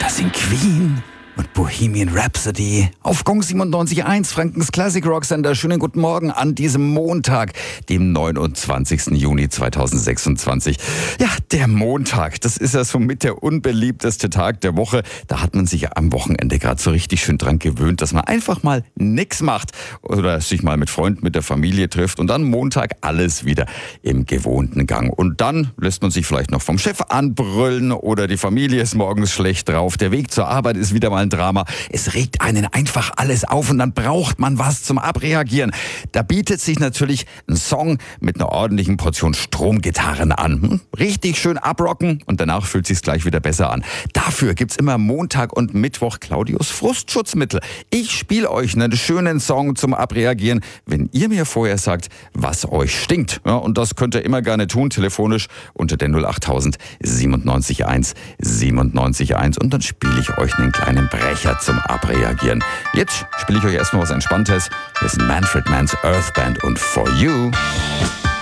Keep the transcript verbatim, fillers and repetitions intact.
Das sind Queen und Bohemian Rhapsody auf Gong siebenundneunzig Komma eins, Frankens Classic Rock Sender. Schönen guten Morgen an diesem Montag, dem neunundzwanzigsten Juni zweitausendsechsundzwanzig. Ja, der Montag, das ist ja somit der unbeliebteste Tag der Woche. Da hat man sich ja am Wochenende gerade so richtig schön dran gewöhnt, dass man einfach mal nix macht oder sich mal mit Freunden, mit der Familie trifft und dann Montag alles wieder im gewohnten Gang. Und dann lässt man sich vielleicht noch vom Chef anbrüllen oder die Familie ist morgens schlecht drauf. Der Weg zur Arbeit ist wieder mal ein Drama. Es regt einen einfach alles auf und dann braucht man was zum Abreagieren. Da bietet sich natürlich ein Song mit einer ordentlichen Portion Stromgitarren an. Hm? Richtig schön abrocken und danach fühlt sich's gleich wieder besser an. Dafür gibt's immer Montag und Mittwoch Claudius Frustschutzmittel. Ich spiele euch einen schönen Song zum Abreagieren, wenn ihr mir vorher sagt, was euch stinkt. Ja, und das könnt ihr immer gerne tun, telefonisch unter der null achttausend siebenundneunzig eins siebenundneunzig eins und dann spiele ich euch einen kleinen Brecher zum Abreagieren. Jetzt spiele ich euch erstmal was Entspanntes. Hier ist Manfred Mann's Earth Band und For You.